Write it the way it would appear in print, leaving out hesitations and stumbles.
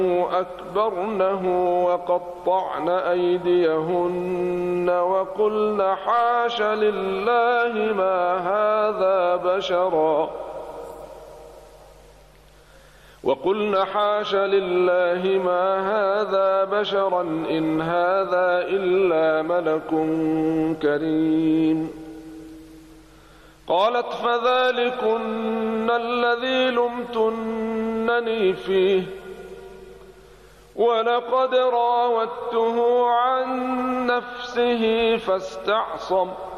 أكبرنه وقطعن أيديهن وقلن حاش لله ما هذا بشرا إن هذا إلا ملك كريم. قالت فذلكن الذي لمتنني فيه ولقد راودته عن نفسه فاستعصم